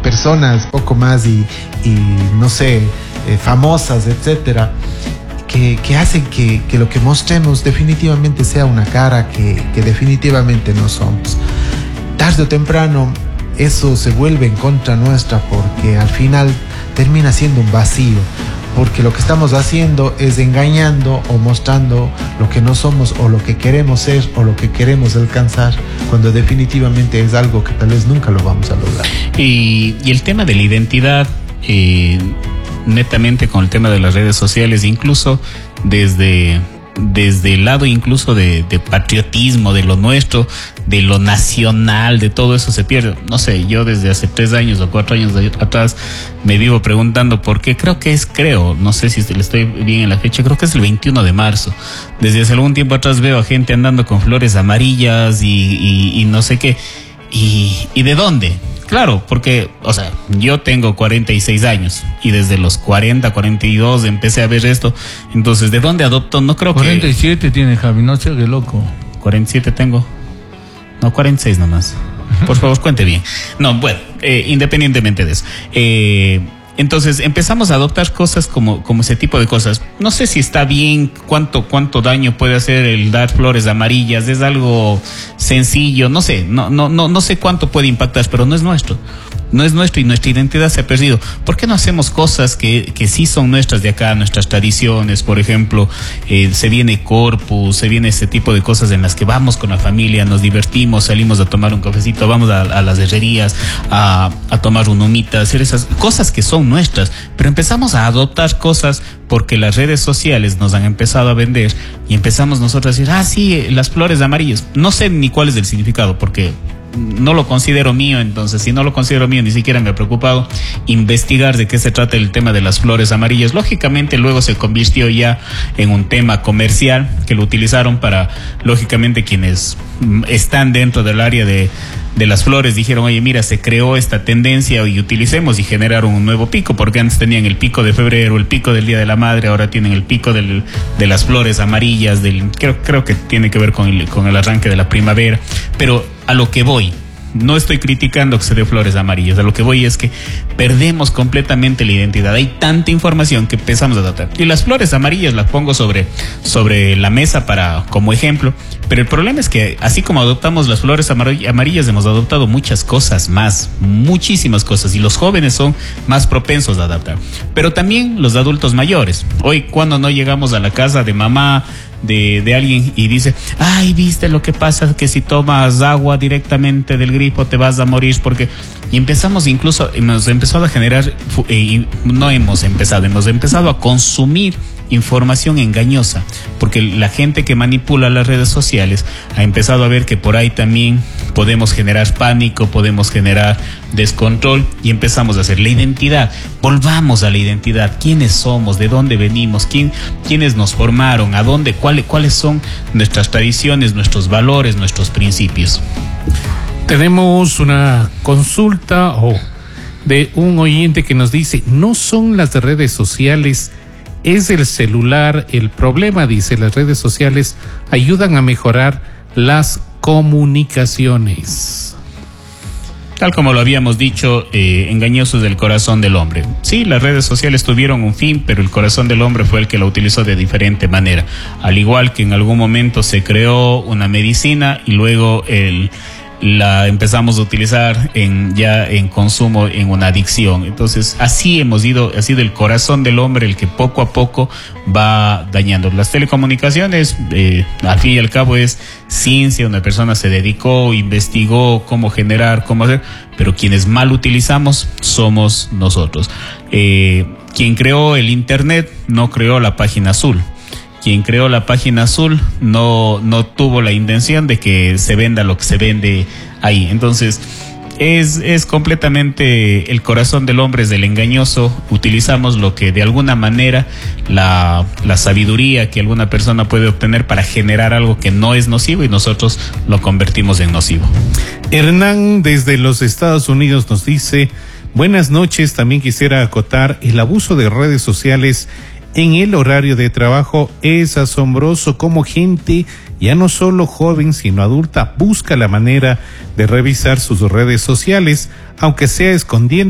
personas poco más y no sé, famosas, etcétera, que hacen que lo que mostremos definitivamente sea una cara que definitivamente no somos. Tarde o temprano eso se vuelve en contra nuestra, porque al final termina siendo un vacío, porque lo que estamos haciendo es engañando o mostrando lo que no somos o lo que queremos ser o lo que queremos alcanzar, cuando definitivamente es algo que tal vez nunca lo vamos a lograr. Y el tema de la identidad, netamente con el tema de las redes sociales, incluso desde el lado incluso de patriotismo, de lo nuestro, de lo nacional, de todo eso se pierde. No sé, yo desde hace 3 años o 4 años atrás me vivo preguntando por qué. Creo, no sé si le estoy bien en la fecha, creo que es el 21 de marzo. Desde hace algún tiempo atrás veo a gente andando con flores amarillas y no sé qué. ¿Y de dónde? Claro, porque, o sea, yo tengo 46 años y desde los 40, 42 empecé a ver esto. Entonces, ¿de dónde adopto? No creo 47 tiene Javi, no sé qué loco. 47 tengo. No, 46 nomás. Por favor, cuente bien. No, bueno, independientemente de eso. Entonces empezamos a adoptar cosas como ese tipo de cosas. No sé si está bien, cuánto daño puede hacer el dar flores amarillas. Es algo sencillo, no sé, no sé cuánto puede impactar, pero no es nuestro. No es nuestro y nuestra identidad se ha perdido. ¿Por qué no hacemos cosas que sí son nuestras de acá, nuestras tradiciones? Por ejemplo, se viene Corpus, se viene ese tipo de cosas en las que vamos con la familia, nos divertimos, salimos a tomar un cafecito, vamos a las herrerías, a tomar un humita, hacer esas cosas que son nuestras. Pero empezamos a adoptar cosas porque las redes sociales nos han empezado a vender y empezamos nosotros a decir, sí, las flores amarillas. No sé ni cuál es el significado, porque no lo considero mío. Entonces, si no lo considero mío, ni siquiera me ha preocupado investigar de qué se trata el tema de las flores amarillas. Lógicamente luego se convirtió ya en un tema comercial que lo utilizaron para, lógicamente, quienes están dentro del área de las flores dijeron, oye, mira, se creó esta tendencia y utilicemos, y generaron un nuevo pico, porque antes tenían el pico de febrero, el pico del Día de la Madre, ahora tienen el pico de las flores amarillas, creo que tiene que ver con el arranque de la primavera. Pero a lo que voy, no estoy criticando que se dé flores amarillas, a lo que voy es que perdemos completamente la identidad. Hay tanta información que empezamos a adoptar. Y las flores amarillas las pongo sobre la mesa como ejemplo, pero el problema es que así como adoptamos las flores amarillas, hemos adoptado muchas cosas más, muchísimas cosas, y los jóvenes son más propensos a adaptar. Pero también los adultos mayores. Hoy, cuando no llegamos a la casa de mamá, de alguien y dice, ay, viste lo que pasa, que si tomas agua directamente del grifo te vas a morir, porque... Y empezamos incluso, hemos empezado a generar, hemos empezado a consumir información engañosa, porque la gente que manipula las redes sociales ha empezado a ver que por ahí también podemos generar pánico, podemos generar descontrol, y empezamos a hacer la identidad. Volvamos a la identidad. ¿Quiénes somos? ¿De dónde venimos? ¿Quiénes nos formaron? ¿A dónde? ¿Cuáles son nuestras tradiciones, nuestros valores, nuestros principios? Tenemos una consulta de un oyente que nos dice, no son las redes sociales, es el celular el problema. Dice, las redes sociales ayudan a mejorar las comunicaciones. Tal como lo habíamos dicho, engañoso es el corazón del hombre. Sí, las redes sociales tuvieron un fin, pero el corazón del hombre fue el que lo utilizó de diferente manera. Al igual que en algún momento se creó una medicina y luego la empezamos a utilizar ya en consumo, en una adicción. Entonces ha sido el corazón del hombre el que poco a poco va dañando. Las telecomunicaciones, al fin y al cabo, es ciencia. Una persona se dedicó, investigó cómo generar, cómo hacer, pero quienes mal utilizamos somos nosotros. Quien creó el internet no creó la página azul. Quien creó la página azul no tuvo la intención de que se venda lo que se vende ahí. Entonces, es completamente el corazón del hombre, es del engañoso. Utilizamos lo que de alguna manera, la sabiduría que alguna persona puede obtener para generar algo que no es nocivo, y nosotros lo convertimos en nocivo. Hernán desde los Estados Unidos nos dice, buenas noches, también quisiera acotar, el abuso de redes sociales en el horario de trabajo es asombroso, como gente, ya no solo joven sino adulta, busca la manera de revisar sus redes sociales, aunque sea escondiendo